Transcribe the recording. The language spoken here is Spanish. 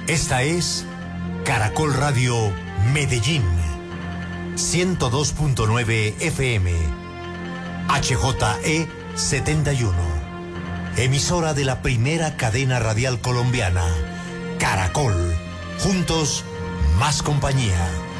Esta es Caracol Radio Medellín, 102.9 FM, HJE 71, emisora de la primera cadena radial colombiana, Caracol, juntos, más compañía.